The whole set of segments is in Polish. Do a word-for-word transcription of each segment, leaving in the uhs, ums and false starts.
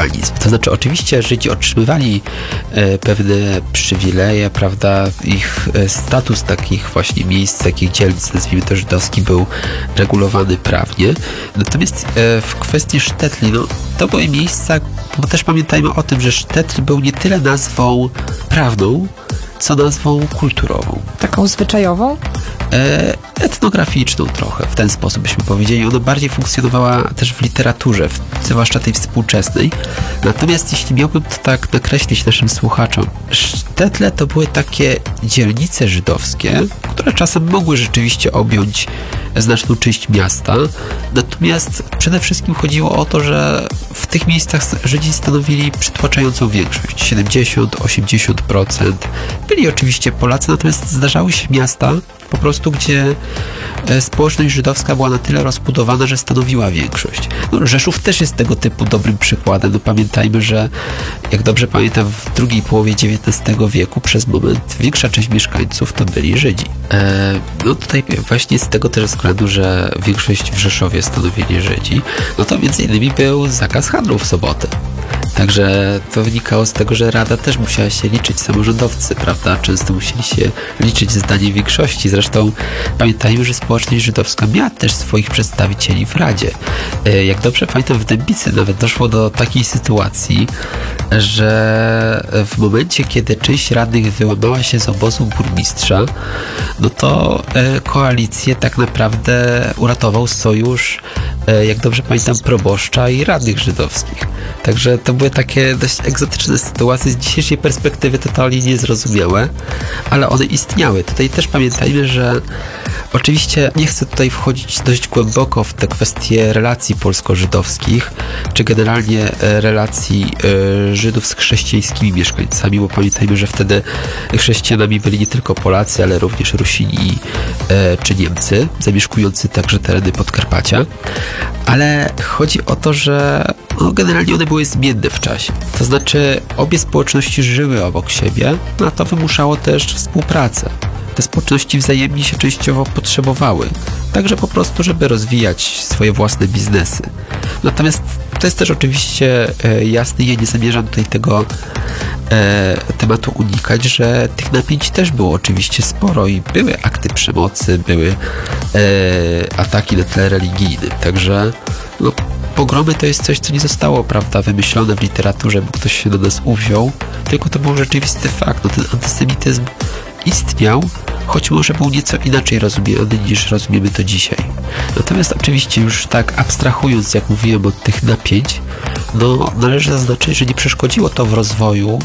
mechanizm. To znaczy oczywiście Żydzi otrzymywali e, pewne przywileje, prawda, ich e, status takich właśnie miejsc, takich dzielnic, nazwijmy to żydowski, był regulowany prawnie. Natomiast e, w kwestii sztetli, no to były miejsca, bo też pamiętajmy o tym, że sztetl był nie tyle nazwą prawną, co nazwą kulturową. Taką zwyczajową? E, etnograficzną trochę, w ten sposób byśmy powiedzieli. Ona bardziej funkcjonowała też w literaturze, w, zwłaszcza tej współczesnej. Natomiast jeśli miałbym to tak nakreślić naszym słuchaczom, sztetle to były takie dzielnice żydowskie, które czasem mogły rzeczywiście objąć znaczną część miasta. Natomiast przede wszystkim chodziło o to, że w tych miejscach Żydzi stanowili przytłaczającą większość, siedemdziesiąt do osiemdziesięciu procent. Byli oczywiście Polacy, natomiast zdarzały się miasta po prostu, gdzie społeczność żydowska była na tyle rozbudowana, że stanowiła większość. No, Rzeszów też jest tego typu dobrym przykładem. No, pamiętajmy, że jak dobrze pamiętam, w drugiej połowie dziewiętnastego wieku przez moment większa część mieszkańców to byli Żydzi. E, no tutaj właśnie z tego też względu, że większość w Rzeszowie stanowili Żydzi, no to między innymi był zakaz handlu w sobotę. Także to wynikało z tego, że Rada też musiała się liczyć, samorządowcy, prawda? Często musieli się liczyć zdaniem większości. Zresztą pamiętajmy, że społeczność żydowska miała też swoich przedstawicieli w Radzie. Jak dobrze pamiętam, w Dębicy nawet doszło do takiej sytuacji, że w momencie, kiedy część radnych wyłamała się z obozu burmistrza, no to koalicję tak naprawdę uratował sojusz, jak dobrze pamiętam, proboszcza i radnych żydowskich. Także to były takie dość egzotyczne sytuacje, z dzisiejszej perspektywy totalnie niezrozumiałe, ale one istniały. Tutaj też pamiętajmy, że oczywiście nie chcę tutaj wchodzić dość głęboko w te kwestie relacji polsko-żydowskich, czy generalnie relacji e, Żydów z chrześcijańskimi mieszkańcami, bo pamiętajmy, że wtedy chrześcijanami byli nie tylko Polacy, ale również Rusini e, czy Niemcy, zamieszkujący także tereny Podkarpacia. Ale chodzi o to, że no, generalnie one były zmienne w czasie. To znaczy obie społeczności żyły obok siebie, no a to wymuszało też współpracę. Te społeczności wzajemnie się częściowo potrzebowały, także po prostu, żeby rozwijać swoje własne biznesy. Natomiast to jest też oczywiście e, jasne, ja nie zamierzam tutaj tego e, tematu unikać, że tych napięć też było oczywiście sporo i były akty przemocy, były e, ataki na tle religijnym, także no, pogromy to jest coś, co nie zostało, prawda, wymyślone w literaturze, bo ktoś się na nas uwziął, tylko to był rzeczywisty fakt. No, ten antysemityzm istniał, choć może był nieco inaczej rozumiany niż rozumiemy to dzisiaj. Natomiast oczywiście już tak abstrahując, jak mówiłem, od tych napięć, no należy zaznaczyć, że nie przeszkodziło to w rozwoju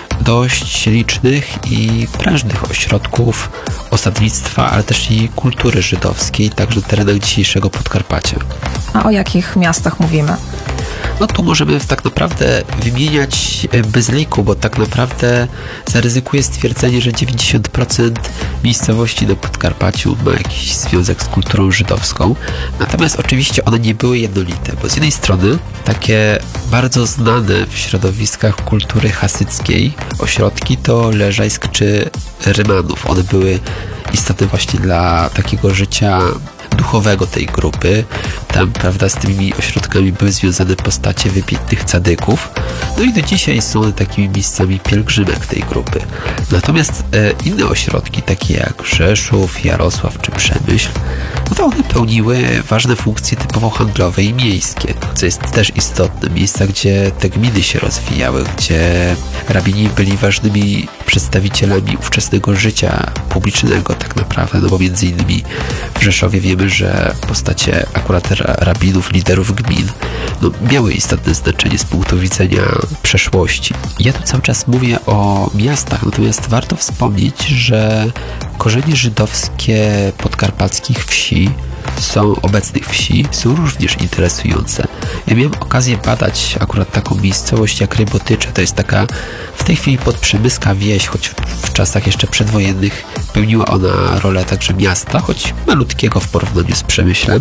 dość licznych i prężnych ośrodków osadnictwa, ale też i kultury żydowskiej, także na terenach dzisiejszego Podkarpacia. A o jakich miastach mówimy? No tu możemy tak naprawdę wymieniać bez liku, bo tak naprawdę zaryzykuję stwierdzenie, że dziewięćdziesiąt procent miejscowości na Podkarpaciu ma jakiś związek z kulturą żydowską. Natomiast oczywiście one nie były jednolite, bo z jednej strony takie bardzo znane w środowiskach kultury hasyckiej ośrodki to Leżajsk czy Rymanów. One były istotne właśnie dla takiego życia duchowego tej grupy. Tam, prawda, z tymi ośrodkami były związane postacie wybitnych cadyków. No i do dzisiaj są one takimi miejscami pielgrzymek tej grupy. Natomiast e, inne ośrodki, takie jak Rzeszów, Jarosław czy Przemyśl, no to one pełniły ważne funkcje typowo handlowe i miejskie, co jest też istotne. Miejsca, gdzie te gminy się rozwijały, gdzie rabini byli ważnymi przedstawicielami ówczesnego życia publicznego tak naprawdę, no bo między innymi w Rzeszowie wiemy, że postacie akurat rabinów, liderów gmin no, miały istotne znaczenie z punktu widzenia przeszłości. Ja tu cały czas mówię o miastach, natomiast warto wspomnieć, że korzenie żydowskie podkarpackich wsi są obecnych wsi, są również interesujące. Ja miałem okazję badać akurat taką miejscowość jak Rybotycze. To jest taka w tej chwili podprzemyska wieś, choć w, w czasach jeszcze przedwojennych pełniła ona rolę także miasta, choć malutkiego w porównaniu z Przemyślem,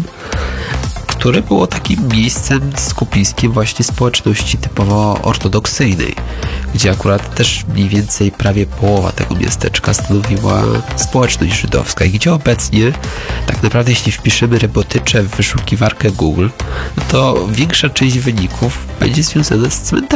które było takim miejscem skupiskiem właśnie społeczności typowo ortodoksyjnej, gdzie akurat też mniej więcej prawie połowa tego miasteczka stanowiła społeczność żydowska i gdzie obecnie tak naprawdę jeśli wpiszemy Rybotycze w wyszukiwarkę Google, no to większa część wyników będzie związana z cmentarzem.